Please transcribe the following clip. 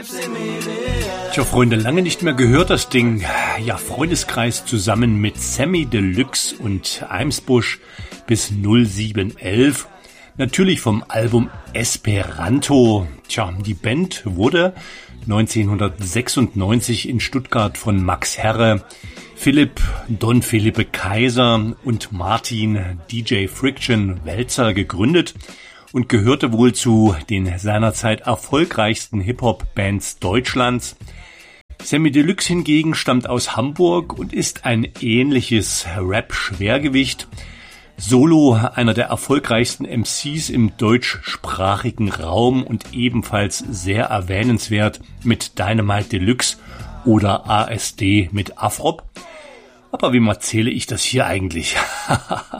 Tja, Freunde, lange nicht mehr gehört das Ding. Ja, Freundeskreis zusammen mit Samy Deluxe und Eimsbusch bis 0711. Natürlich vom Album Esperanto. Tja, die Band wurde 1996 in Stuttgart von Max Herre, Philipp Don Philippe Kaiser und Martin DJ Friction Welzer gegründet und gehörte wohl zu den seinerzeit erfolgreichsten Hip-Hop-Bands Deutschlands. Samy Deluxe hingegen stammt aus Hamburg und ist ein ähnliches Rap-Schwergewicht. Solo einer der erfolgreichsten MCs im deutschsprachigen Raum und ebenfalls sehr erwähnenswert mit Dynamite Deluxe oder ASD mit Afrop. Aber wem erzähle ich das hier eigentlich?